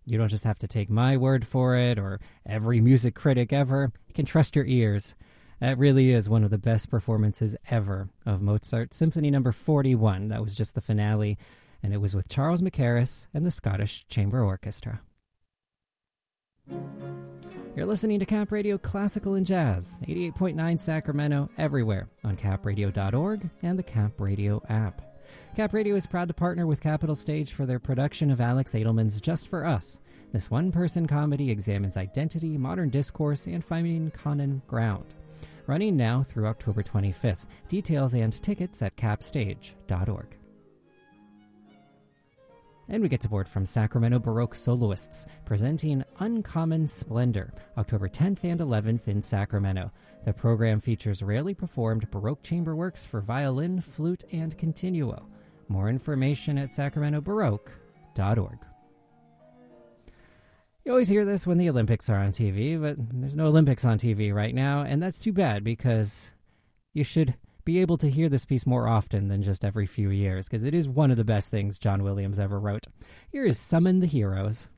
You don't just have to take my word for it or every music critic ever. You can trust your ears. That really is one of the best performances ever of Mozart Symphony No. 41. That was just the finale, and it was with Charles Mackerras and the Scottish Chamber Orchestra. You're listening to Cap Radio Classical and Jazz, 88.9 Sacramento, everywhere on capradio.org and the Cap Radio app. Cap Radio is proud to partner with Capital Stage for their production of Alex Edelman's Just for Us. This one-person comedy examines identity, modern discourse, and finding common ground. Running now through October 25th. Details and tickets at capstage.org. And we get support from Sacramento Baroque Soloists, presenting Uncommon Splendor, October 10th and 11th in Sacramento. The program features rarely performed Baroque chamber works for violin, flute, and continuo. More information at sacramentobaroque.org. You always hear this when the Olympics are on TV, but there's no Olympics on TV right now, and that's too bad because you should be able to hear this piece more often than just every few years, because it is one of the best things John Williams ever wrote. Here is Summon the Heroes.